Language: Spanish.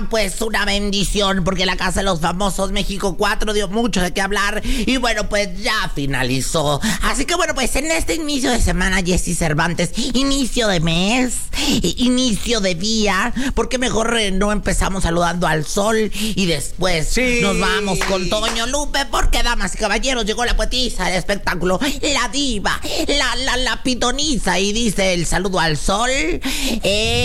Pues una bendición, porque la Casa de los Famosos México 4 dio mucho de qué hablar y bueno, pues ya finalizó. Así que bueno, pues en este inicio de semana, Jessy Cervantes, inicio de mes, inicio de día, porque mejor no empezamos saludando al sol y después nos vamos con Toño Lupe, porque damas y caballeros, llegó la poetisa del espectáculo, la diva, la pitoniza, y dice el saludo al sol.